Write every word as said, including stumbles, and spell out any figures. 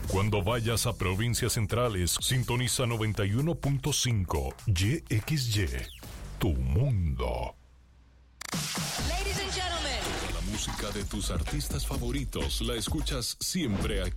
Cuando vayas a provincias centrales, sintoniza noventa y uno punto cinco Y X Y, tu mundo. Ladies and gentlemen. La música de tus artistas favoritos la escuchas siempre aquí.